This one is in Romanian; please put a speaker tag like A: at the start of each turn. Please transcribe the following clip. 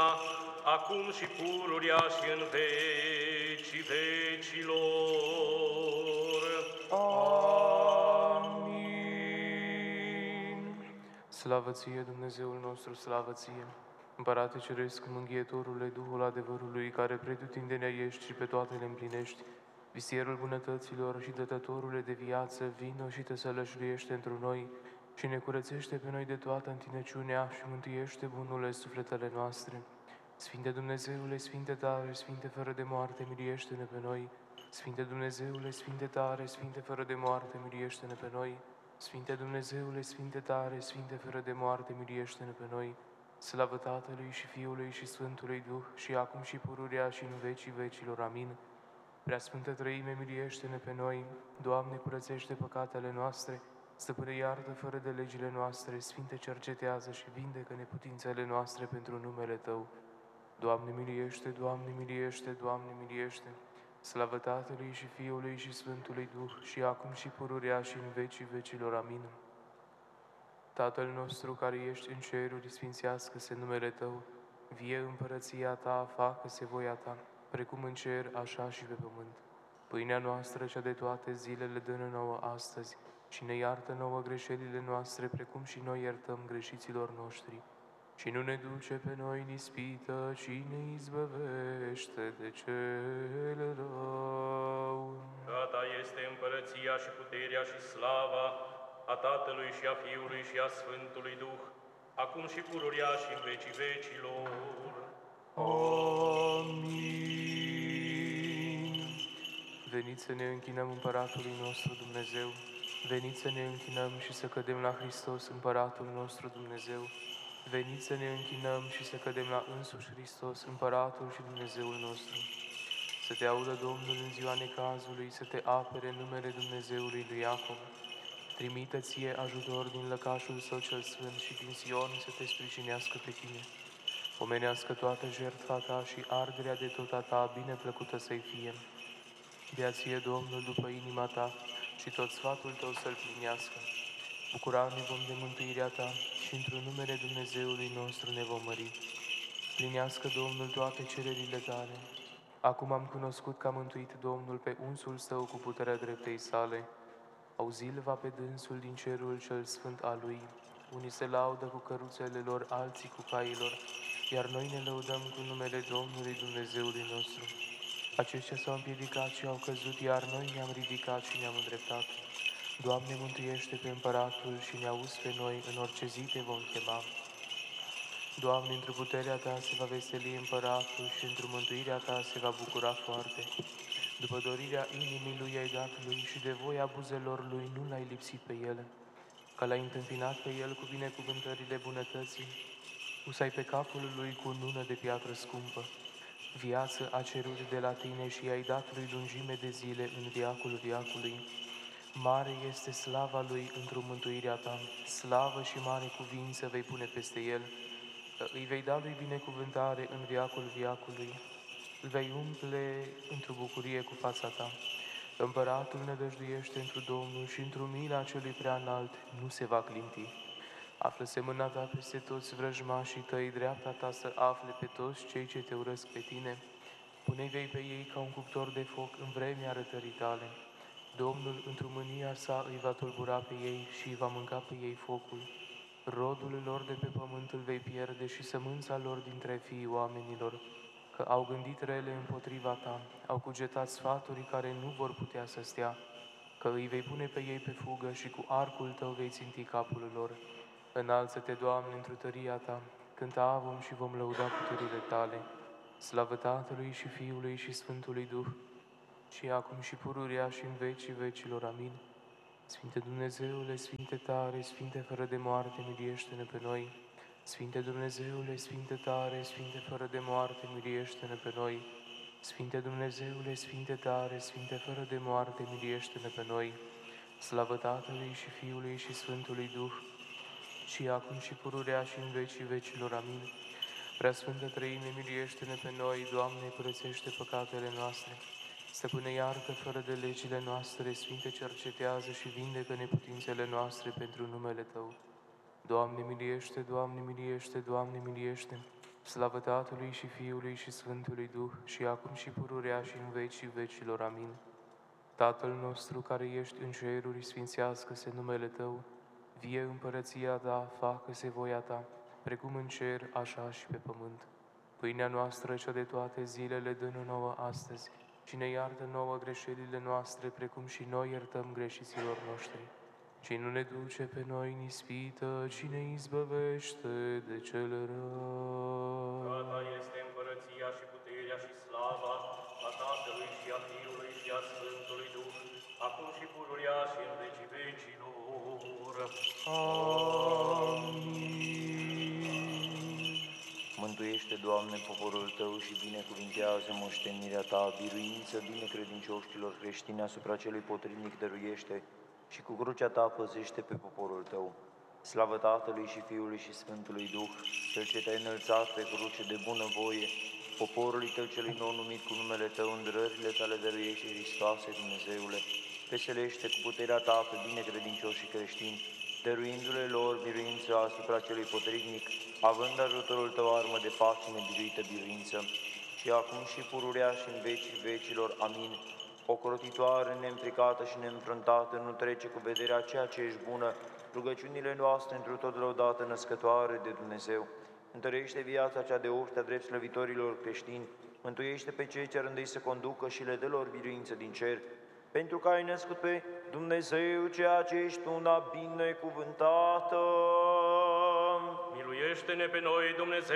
A: acum și pururia și în vecii vecilor.
B: Amin. Slavă ție, Dumnezeul nostru, slavă ție! Împărate Ceresc, Mânghietorule, Duhul adevărului, care pretutindenea ești și pe toate le împlinești, visierul bunătăților și dătătorule de viață, vino și te sălășluiește întru noi și ne curățește pe noi de toată întinăciunea și mântuiește bunurile sufletele noastre. Sfinte Dumnezeule, Sfinte tare, Sfinte fără de moarte, miliește-ne pe noi. Sfinte Dumnezeule, Sfinte tare, Sfinte fără de moarte, miliește-ne pe noi. Sfinte Dumnezeule, Sfinte tare, Sfinte fără de moarte, miliește-ne pe noi. Slavă Tatălui și Fiului și Sfântului Duh, și acum și pururea și în vecii vecilor. Amin. Preasfântă Trăime, miliește-ne pe noi. Doamne, curățește păcatele noastre. Stăpâne, iartă fără de legile noastre. Sfinte, cercetează și vindecă neputințele noastre pentru numele Tău. Doamne, miliește, Doamne, miliește, Doamne, miliește. Slavă Tatălui și Fiului și Sfântului Duh, și acum și pururea și în vecii vecilor. Amin. Tatăl nostru care ești în ceruri, sfințească-se numele Tău, vie împărăția Ta, facă-se voia Ta, precum în cer, așa și pe pământ. Pâinea noastră, cea de toate zilele, dă-ne nouă astăzi și ne iartă nouă greșelile noastre, precum și noi iertăm greșiților noștri. Și nu ne duce pe noi în ispită, ci ne izbăvește de cel rău.
A: A Ta este împărăția și puterea și slava a Tatălui și a Fiului și a Sfântului Duh, acum și pururia și în vecii vecilor.
B: Amin. Veniți să ne închinăm Împăratului nostru Dumnezeu, veniți să ne închinăm și să cădem la Hristos, Împăratul nostru Dumnezeu. Veniți să ne închinăm și să cădem la însuși Hristos, Împăratul și Dumnezeul nostru. Să te audă Domnul în ziua necazului, să te apere în numele Dumnezeului lui Iacov. Trimită ție ajutor din lăcașul Său cel Sfânt și din Sion să te sprijinească pe tine. Omenească toată jertfa ta și arderea de tot a ta, bine plăcută să-i fie. Dea ție Domnul după inima ta și tot sfatul tău să-l plinească. Bucura-ne vom de mântuirea ta și într-un numele Dumnezeului nostru ne vom mări. Plinească Domnul toate cererile tale. Acum am cunoscut că a mântuit Domnul pe unsul său cu puterea dreptei sale. Auzi-l va pe dânsul din cerul cel sfânt al lui. Unii se laudă cu căruțele lor, alții cu cailor, iar noi ne lăudăm cu numele Domnului Dumnezeului nostru. Aceștia s-au împiedicat și au căzut, iar noi ne-am ridicat și ne-am îndreptat. Doamne, mântuiește pe împăratul și ne auzi pe noi, în orice zi te vom chema. Doamne, într-o puterea Ta se va veseli împăratul și într-o mântuirea Ta se va bucura foarte. După dorirea inimii lui ai dat lui și de voia buzelor lui nu l-ai lipsit pe el, că l-ai întâmpinat pe el cu binecuvântările bunătății, usai pe capul lui cu nună de piatră scumpă. Viață a cerut de la tine și i-ai dat lui lungime de zile în viacul viacului. Mare este slava lui într-o mântuirea ta, slavă și mare cuvință vei pune peste el, că îi vei da lui binecuvântare în viacul viacului, îl vei umple într-o bucurie cu fața ta. Împăratul nădăjduiește într Domnul și într-o mila celui prea înalt nu se va clinti. Află-se mâna ta peste toți vrăjmașii tăi, dreapta ta să afle pe toți cei ce te urăsc pe tine. Pune-i vei pe ei ca un cuptor de foc în vremea arătării tale. Domnul, într-o mânia sa, îi va tulbura pe ei și îi va mânca pe ei focul. Rodul lor de pe pământ îl vei pierde și sămânța lor dintre fiii oamenilor, că au gândit rele împotriva ta, au cugetat sfaturi care nu vor putea să stea, că îi vei pune pe ei pe fugă și cu arcul tău vei ținti capul lor. Înalță-te, Doamne, într-o tăria ta, cânta vom și vom lăuda puterile tale. Slavă Tatălui și Fiului și Sfântului Duh, și acum și pururea și în vecii vecilor. Amin. Sfinte Dumnezeule, Sfinte tare, Sfinte fără de moarte, miliește-ne pe noi. Sfinte Dumnezeule, Sfinte tare, Sfinte fără de moarte, miliește-ne pe noi. Sfinte Dumnezeule, Sfinte tare, Sfinte fără de moarte, miliește-ne pe noi. Slavă Tatălui și Fiului și Sfântului Duh, și acum și pururea și în vecii vecilor. Amin. Preasfântă Trăime, miliește-ne pe noi, Doamne, curățește păcatele noastre. Stăpâne, iartă fără de legile noastre, Sfinte, cercetează și vindecă neputințele noastre pentru numele Tău. Doamne, miliește, Doamne, miliește, Doamne, miliește. Slavă Tatălui și Fiului și Sfântului Duh, și acum și pururea și în vecii vecilor. Amin. Tatăl nostru care ești în ceruri, sfințească-se numele Tău, vie împărăția Ta, facă-se voia Ta, precum în cer, așa și pe pământ. Pâinea noastră, cea de toate zilele, dă-ne nouă astăzi și ne iartă nouă greșelile noastre, precum și noi iertăm greșiților noștri. Și nu ne duce pe noi în ispită, ci ne izbăvește de cel rău.
A: A Ta este împărăția și puterea și slava a Tatălui și a Fiului și a Sfântului Duh, acum și pururea și în vecii vecilor.
B: Amin.
C: Mântuiește, Doamne, poporul Tău și binecuvintează moștenirea Ta, biruință binecredincioșilor creștini asupra celui potrivnic dăruiește și cu crucea Ta păzește pe poporul Tău. Slavă Tatălui și Fiului și Sfântului Duh, Cel ce Te-ai înălțat pe cruce de bunăvoie, poporului Tău celui nou numit cu numele Tău, îndurările Tale dăruiește, Hristoase, Dumnezeule, veselește cu puterea Ta pe binecredincioșii creștini, dăruindu-le lor biruință asupra celui potrivnic, având ajutorul Tău armă de pace nebiruită biruință, și acum și pururea și în vecii vecilor. Amin. Ocrotitoare, neînfricată și neînfrântată, nu trece cu vederea ceea ce ești bună, rugăciunile noastre întru tot lăudată, născătoare de Dumnezeu. Întărește viața cea de oștea drept slăvitorilor creștini, mântuiește pe cei ce rândei să conducă și le dă lor biruință din cer, pentru că ai născut pe Dumnezeu, ceea ce ești una binecuvântată.
A: Miluiește-ne pe noi, Dumnezeu!